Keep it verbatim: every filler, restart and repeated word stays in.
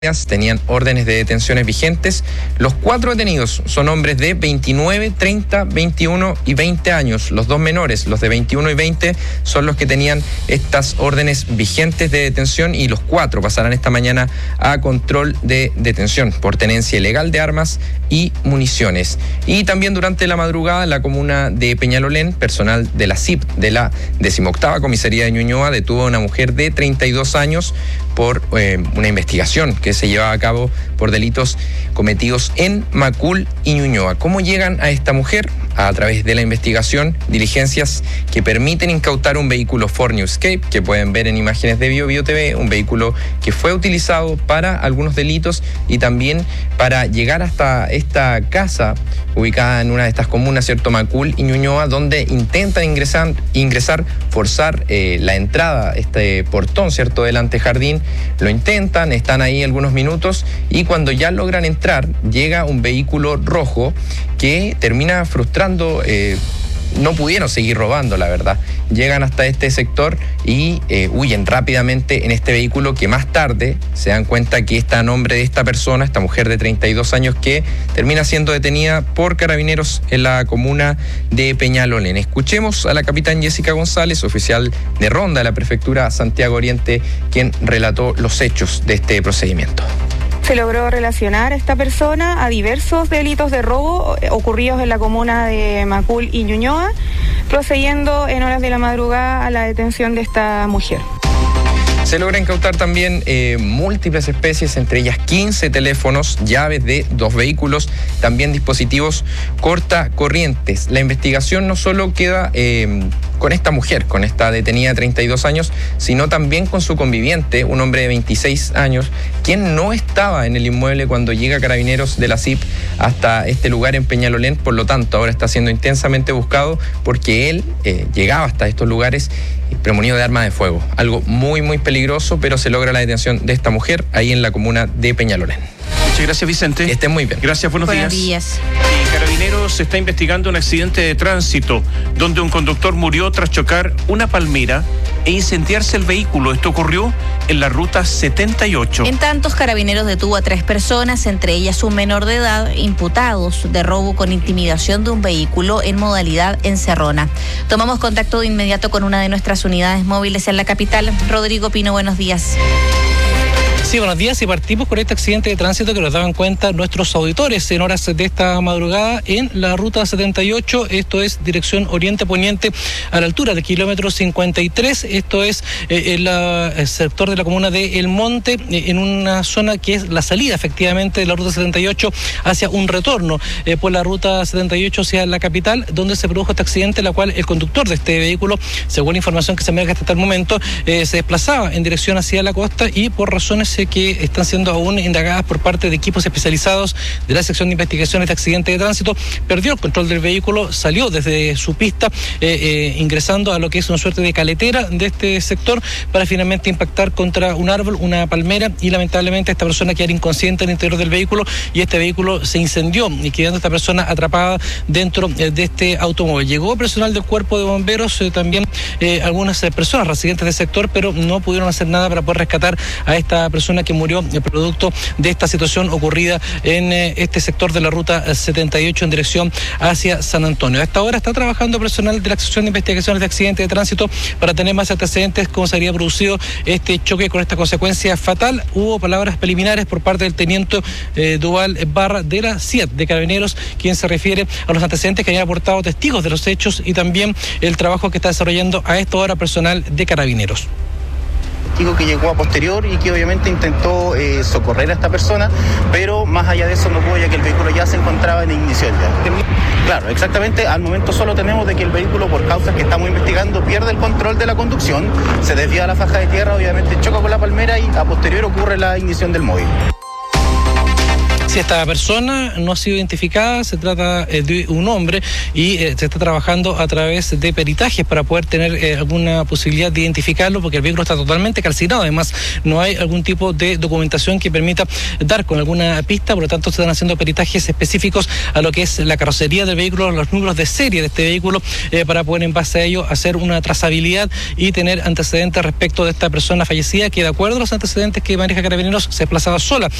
tenían órdenes de detenciones vigentes. Los cuatro detenidos son hombres de veintinueve, treinta, veintiuno y veinte años. Los dos menores, los de veintiuno y veinte, son los que tenían estas órdenes vigentes de detención, y los cuatro pasarán esta mañana a control de detención por tenencia ilegal de armas y municiones. Y también durante la madrugada en la comuna de Peñalolén, personal de la C I P de la decimoctava Comisaría de Ñuñoa detuvo a una mujer de treinta y dos años por eh, una investigación que se llevaba a cabo por delitos cometidos en Macul y Ñuñoa. ¿Cómo llegan a esta mujer? A través de la investigación, diligencias que permiten incautar un vehículo Ford Newscape, que pueden ver en imágenes de Bio Bio T V, un vehículo que fue utilizado para algunos delitos y también para llegar hasta esta casa ubicada en una de estas comunas, ¿cierto? Macul y Ñuñoa, donde intentan ingresar, ingresar forzar eh, la entrada, este portón, ¿cierto? Del antejardín. Lo intentan, están ahí algunos minutos y cuando ya logran entrar, llega un vehículo rojo que termina frustrando. Eh, no pudieron seguir robando, la verdad. Llegan hasta este sector y eh, huyen rápidamente en este vehículo, que más tarde se dan cuenta que está a nombre de esta persona, esta mujer de treinta y dos años, que termina siendo detenida por carabineros en la comuna de Peñalolén. Escuchemos a la capitán Jessica González, oficial de ronda de la prefectura Santiago Oriente, quien relató los hechos de este procedimiento. Se logró relacionar a esta persona a diversos delitos de robo ocurridos en la comuna de Macul y Ñuñoa, procediendo en horas de la madrugada a la detención de esta mujer. Se logra incautar también eh, múltiples especies, entre ellas quince teléfonos, llaves de dos vehículos, también dispositivos cortacorrientes. La investigación no solo queda eh, con esta mujer, con esta detenida de treinta y dos años, sino también con su conviviente, un hombre de veintiséis años, quien no estaba en el inmueble cuando llega Carabineros de la C I P hasta este lugar en Peñalolén. Por lo tanto, ahora está siendo intensamente buscado porque él eh, llegaba hasta estos lugares premunido de arma de fuego. Algo muy, muy peligroso, pero se logra la detención de esta mujer ahí en la comuna de Peñalolén. Muchas gracias, Vicente. Que estén muy bien. Gracias, buenos, buenos días. días. Y Carabineros está investigando un accidente de tránsito donde un conductor murió tras chocar una palmera e incendiarse el vehículo. Esto ocurrió en la ruta setenta y ocho. En tantos, Carabineros detuvo a tres personas, entre ellas un menor de edad, imputados de robo con intimidación de un vehículo en modalidad encerrona. Tomamos contacto de inmediato con una de nuestras unidades móviles en la capital. Rodrigo Pino, buenos días. Sí, buenos días, y partimos con este accidente de tránsito que nos daban cuenta nuestros auditores en horas de esta madrugada en la ruta setenta y ocho, esto es dirección oriente-poniente a la altura del kilómetro cincuenta y tres, esto es eh, el, el sector de la comuna de El Monte, eh, en una zona que es la salida efectivamente de la ruta setenta y ocho hacia un retorno eh, por la ruta setenta y ocho hacia la capital, donde se produjo este accidente, en la cual el conductor de este vehículo, según la información que se me da hasta el momento, eh, se desplazaba en dirección hacia la costa y por razones que están siendo aún indagadas por parte de equipos especializados de la sección de investigaciones de accidentes de tránsito, perdió el control del vehículo, salió desde su pista, eh, eh, ingresando a lo que es una suerte de caletera de este sector para finalmente impactar contra un árbol, una palmera, y lamentablemente esta persona quedó inconsciente en el interior del vehículo y este vehículo se incendió y quedando esta persona atrapada dentro eh, de este automóvil. Llegó personal del cuerpo de bomberos, eh, también eh, algunas eh, personas residentes del sector, pero no pudieron hacer nada para poder rescatar a esta persona que murió el producto de esta situación ocurrida en eh, este sector de la ruta setenta y ocho en dirección hacia San Antonio. A esta hora está trabajando personal de la sección de investigaciones de accidentes de tránsito para tener más antecedentes cómo se habría producido este choque con esta consecuencia fatal. Hubo palabras preliminares por parte del teniente eh, Duval Barra de la C I A T de Carabineros, quien se refiere a los antecedentes que habían aportado testigos de los hechos y también el trabajo que está desarrollando a esta hora personal de Carabineros. Que llegó a posterior y que obviamente intentó eh, socorrer a esta persona, pero más allá de eso no pudo, ya que el vehículo ya se encontraba en ignición ya. Claro, exactamente, al momento solo tenemos de que el vehículo, por causas que estamos investigando, pierde el control de la conducción, se desvía a la faja de tierra, obviamente choca con la palmera y a posterior ocurre la ignición del móvil. Si esta persona no ha sido identificada, se trata eh, de un hombre y eh, se está trabajando a través de peritajes para poder tener eh, alguna posibilidad de identificarlo, porque el vehículo está totalmente calcinado. Además, no hay algún tipo de documentación que permita dar con alguna pista, por lo tanto se están haciendo peritajes específicos a lo que es la carrocería del vehículo, los números de serie de este vehículo, eh, para poder en base a ello hacer una trazabilidad y tener antecedentes respecto de esta persona fallecida, que de acuerdo a los antecedentes que maneja Carabineros se desplazaba sola